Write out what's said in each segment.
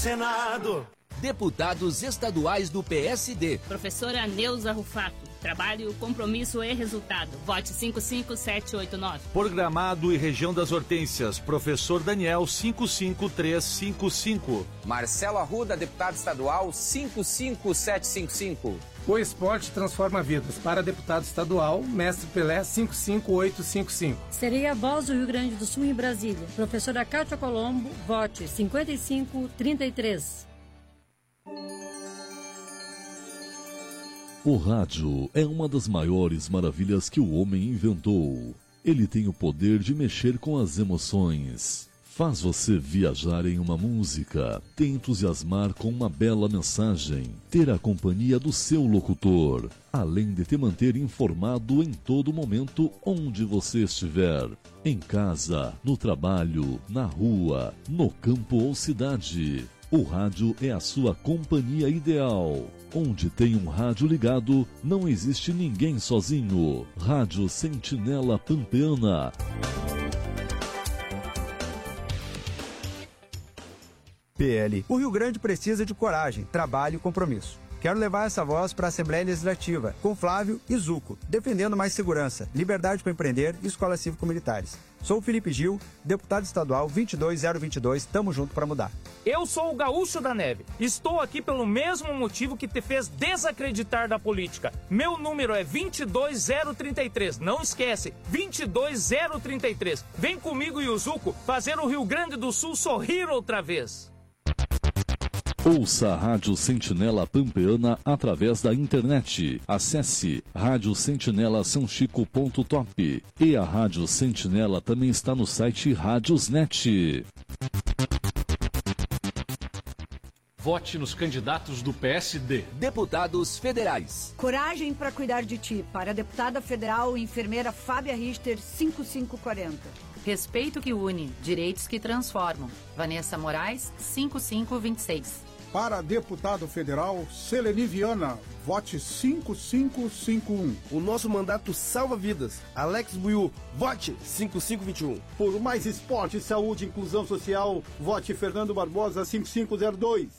Senado. Deputados estaduais do PSD. Professora Neuza Rufato. Trabalho, compromisso e resultado. Vote 55789. Por Gramado e região das Hortênsias. Professor Daniel 55355. Marcelo Arruda, deputado estadual 55755. O esporte transforma vidas. Para deputado estadual, Mestre Pelé 55855. Serei a voz do Rio Grande do Sul em Brasília. Professora Cátia Colombo, vote 5533. O rádio é uma das maiores maravilhas que o homem inventou. Ele tem o poder de mexer com as emoções. Faz você viajar em uma música, te entusiasmar com uma bela mensagem, ter a companhia do seu locutor, além de te manter informado em todo momento onde você estiver. Em casa, no trabalho, na rua, no campo ou cidade. O rádio é a sua companhia ideal. Onde tem um rádio ligado, não existe ninguém sozinho. Rádio Sentinela Pampeana. PL. O Rio Grande precisa de coragem, trabalho e compromisso. Quero levar essa voz para a Assembleia Legislativa, com Flávio e Zuco, defendendo mais segurança, liberdade para empreender e escolas cívico-militares. Sou o Felipe Gil, deputado estadual 22022, tamo junto para mudar. Eu sou o Gaúcho da Neve. Estou aqui pelo mesmo motivo que te fez desacreditar da política. Meu número é 22033. Não esquece, 22033. Vem comigo e o Zuco fazer o Rio Grande do Sul sorrir outra vez. Ouça a Rádio Sentinela Pampeana através da internet. Acesse radiosentinelasanchico.top. E a Rádio Sentinela também está no site Radiosnet. Vote nos candidatos do PSD. Deputados federais. Coragem para cuidar de ti. Para a deputada federal, enfermeira Fábia Richter, 5540. Respeito que une, direitos que transformam. Vanessa Moraes, 5526. Para deputado federal, Seleni Viana, vote 5551. O nosso mandato salva vidas. Alex Buiu, vote 5521. Por mais esporte, saúde e inclusão social, vote Fernando Barbosa, 5502.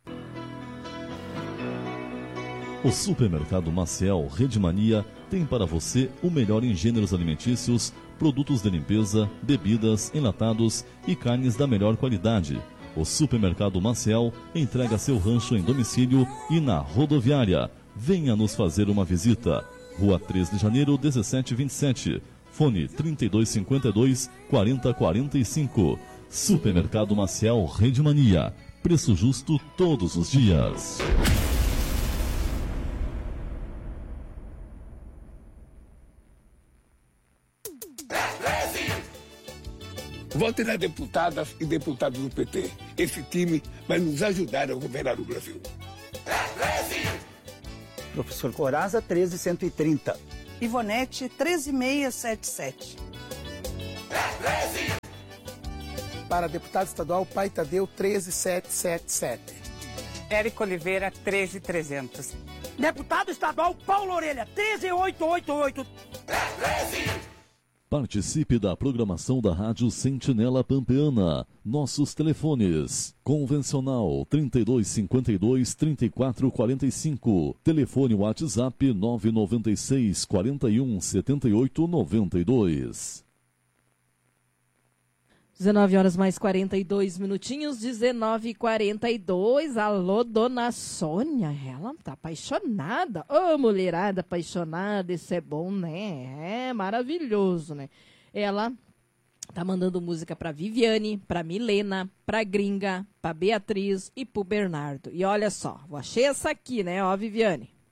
O Supermercado Maciel Rede Mania tem para você o melhor em gêneros alimentícios, produtos de limpeza, bebidas, enlatados e carnes da melhor qualidade. O Supermercado Maciel entrega seu rancho em domicílio e na rodoviária. Venha nos fazer uma visita. Rua 3 de Janeiro, 1727. Fone 3252-4045. Supermercado Maciel Rede Mania. Preço justo todos os dias. Vote nas deputadas e deputados do PT. Esse time vai nos ajudar a governar o Brasil. Professor Coraza, 13130. Ivonete, 13677. Para deputado estadual, Pai Tadeu, 13777. Érico Oliveira, 13300. Deputado estadual, Paulo Orelha, 13888. Participe da programação da Rádio Sentinela Pampeana. Nossos telefones: convencional 3252-3445. Telefone WhatsApp 996-41-7892. 19 horas mais 42 minutinhos, 19h42. Alô, dona Sônia, ela tá apaixonada. Ô, mulherada apaixonada, isso é bom, né? É maravilhoso, né? Ela tá mandando música pra Viviane, pra Milena, pra Gringa, pra Beatriz e pro Bernardo. E olha só, eu achei essa aqui, né? Ó, Viviane.